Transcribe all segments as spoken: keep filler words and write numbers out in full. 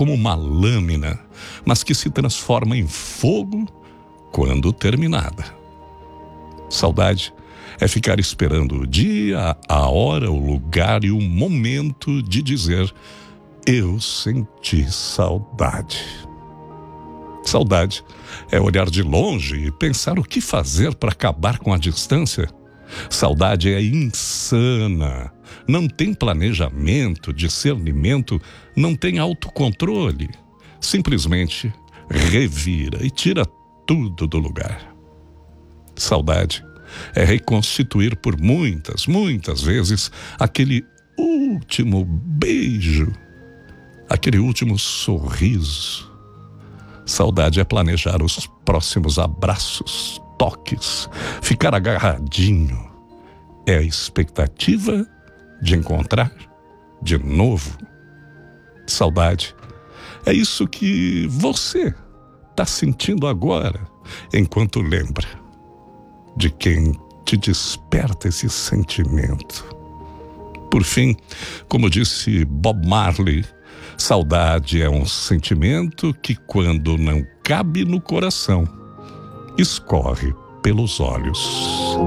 como uma lâmina, mas que se transforma em fogo quando terminada. Saudade é ficar esperando o dia, a hora, o lugar e o momento de dizer: eu senti saudade. Saudade é olhar de longe e pensar o que fazer para acabar com a distância. Saudade é insana. Não tem planejamento, discernimento, não tem autocontrole. Simplesmente revira e tira tudo do lugar. Saudade é reconstituir por muitas, muitas vezes aquele último beijo, aquele último sorriso. Saudade é planejar os próximos abraços, toques, ficar agarradinho. É a expectativa de encontrar de novo. Saudade é isso que você está sentindo agora, enquanto lembra de quem te desperta esse sentimento. Por fim, como disse Bob Marley, saudade é um sentimento que, quando não cabe no coração, escorre pelos olhos.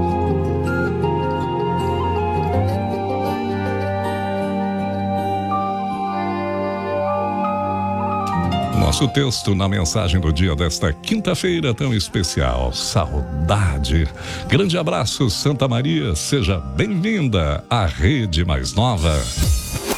Nosso texto na mensagem do dia desta quinta-feira tão especial, saudade. Grande abraço, Santa Maria, seja bem-vinda à Rede Mais Nova.